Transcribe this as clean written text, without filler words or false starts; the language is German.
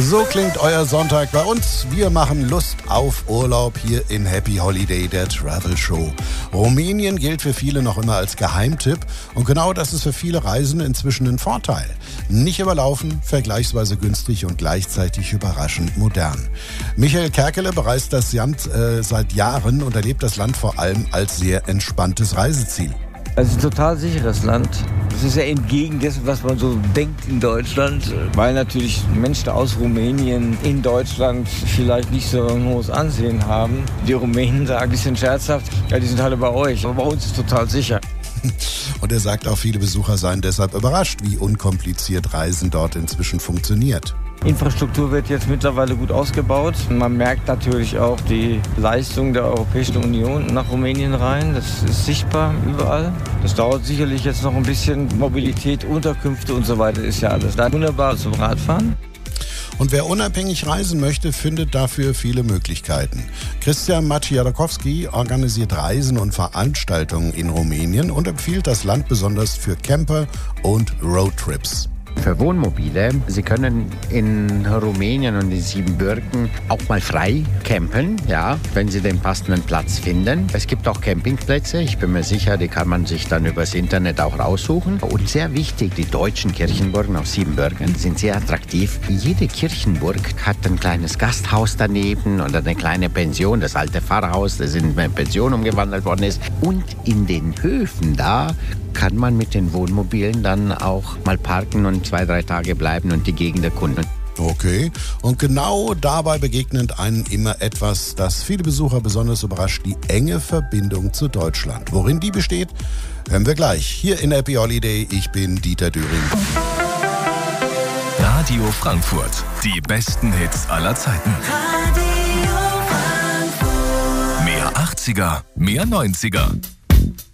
So klingt euer Sonntag bei uns. Wir machen Lust auf Urlaub hier in Happy Holiday, der Travel Show. Rumänien gilt für viele noch immer als Geheimtipp und genau das ist für viele Reisende inzwischen ein Vorteil. Nicht überlaufen, vergleichsweise günstig und gleichzeitig überraschend modern. Michael Kerkele bereist das Land seit Jahren und erlebt das Land vor allem als sehr entspanntes Reiseziel. Es ist ein total sicheres Land. Es ist ja entgegen dessen, was man so denkt in Deutschland, weil natürlich Menschen aus Rumänien in Deutschland vielleicht nicht so ein hohes Ansehen haben. Die Rumänen sagen ein bisschen scherzhaft, ja, die sind alle bei euch, aber bei uns ist es total sicher. Und er sagt auch, viele Besucher seien deshalb überrascht, wie unkompliziert Reisen dort inzwischen funktioniert. Infrastruktur wird jetzt mittlerweile gut ausgebaut. Man merkt natürlich auch die Leistung der Europäischen Union nach Rumänien rein. Das ist sichtbar überall. Das dauert sicherlich jetzt noch ein bisschen. Mobilität, Unterkünfte und so weiter ist ja alles da. Wunderbar zum Radfahren. Und wer unabhängig reisen möchte, findet dafür viele Möglichkeiten. Christian Maciarakowski organisiert Reisen und Veranstaltungen in Rumänien und empfiehlt das Land besonders für Camper und Roadtrips. Für Wohnmobile. Sie können in Rumänien und in Siebenbürgen auch mal frei campen, ja, wenn Sie den passenden Platz finden. Es gibt auch Campingplätze, ich bin mir sicher, die kann man sich dann übers Internet auch raussuchen. Und sehr wichtig, die deutschen Kirchenburgen auf Siebenbürgen sind sehr attraktiv. Jede Kirchenburg hat ein kleines Gasthaus daneben oder eine kleine Pension, das alte Pfarrhaus, das in eine Pension umgewandelt worden ist. Und in den Höfen da kann man mit den Wohnmobilen dann auch mal parken und 2-3 Tage bleiben und die Gegend erkunden. Okay, und genau dabei begegnet einem immer etwas, das viele Besucher besonders überrascht, die enge Verbindung zu Deutschland. Worin die besteht, hören wir gleich. Hier in Happy Holiday, ich bin Dieter Düring. Radio Frankfurt, die besten Hits aller Zeiten. Radio Frankfurt. Mehr 80er, mehr 90er.